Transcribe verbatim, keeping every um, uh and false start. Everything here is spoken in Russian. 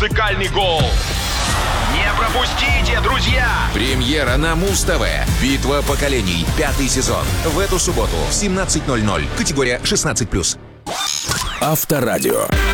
Музыкальный гол. Не пропустите, друзья! Премьера на Муз-ТВ. Битва поколений. Пятый сезон. В эту субботу в семнадцать ноль ноль. Категория шестнадцать плюс. Авторадио.